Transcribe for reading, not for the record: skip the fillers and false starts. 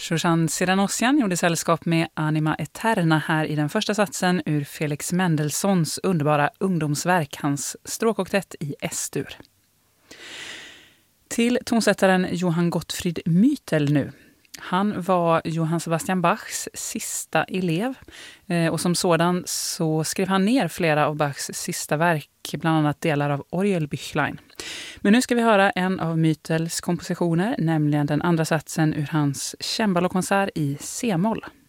Shoshana Siranossian gjorde sällskap med Anima Eterna här i den första satsen ur Felix Mendelssohns underbara ungdomsverk, hans stråkoktett i S-dur. Till tonsättaren Johann Gottfried Mytel nu. Han var Johann Sebastian Bachs sista elev och som sådan så skrev han ner flera av Bachs sista verk, bland annat delar av Orgelbüchlein. Men nu ska vi höra en av Mytels kompositioner, nämligen den andra satsen ur hans cembalokonsert i C-moll.